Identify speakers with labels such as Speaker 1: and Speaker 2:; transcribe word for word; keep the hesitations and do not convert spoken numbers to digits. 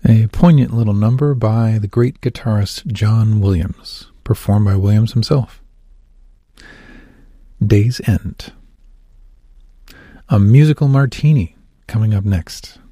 Speaker 1: A poignant little number by the great guitarist John Williams, performed by Williams himself. Day's End. A musical martini coming up next.